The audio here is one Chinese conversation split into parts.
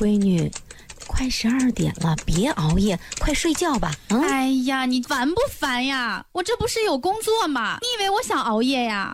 闺女，快12点了，别熬夜，快睡觉吧。 哎呀，你烦不烦呀？我这不是有工作吗？你以为我想熬夜呀？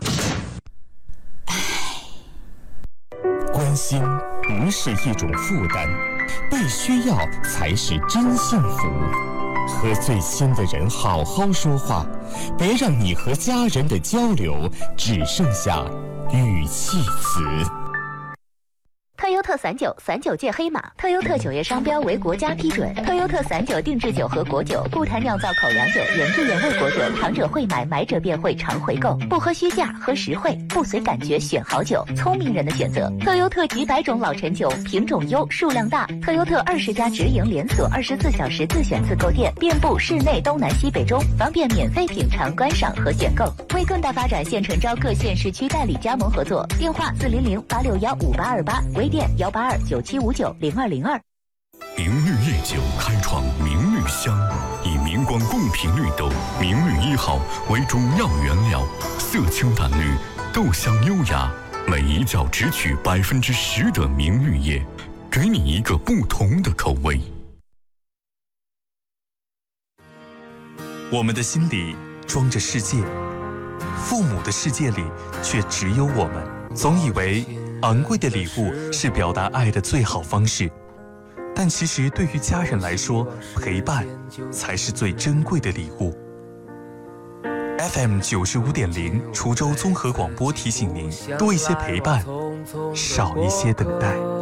关心不是一种负担，被需要才是真幸福。和最亲的人好好说话，别让你和家人的交流只剩下语气词。 特优特39界黑马，特优特9月商标为国家批准。特优特39定制酒和果酒，不谈酿造口粮酒，原汁原味果酒，尝者会买，买者便会常回购。不喝虚价，喝实惠，不随感觉选好酒，聪明人的选择。特优特几百种老陈酒，品种优，数量大。特优特20家直营连锁，24小时自选自购店，遍布市内东南西北中，方便免费品尝、观赏和选购。为更大发展，现诚招各县市区代理加盟合作，电话400-861-5828，微店182-9759-0202。 明绿夜酒开创明绿香，以明光贡品绿豆明绿1号为主要原料，色清淡绿，豆香优雅，每一窖只取10%的明绿叶，给你一个不同的口味。 我们的心里装着世界，父母的世界里却只有我们。总以为昂贵的礼物是表达爱的最好方式，但其实对于家人来说，陪伴才是最珍贵的礼物。FM 95.0滁州综合广播提醒您：多一些陪伴，少一些等待。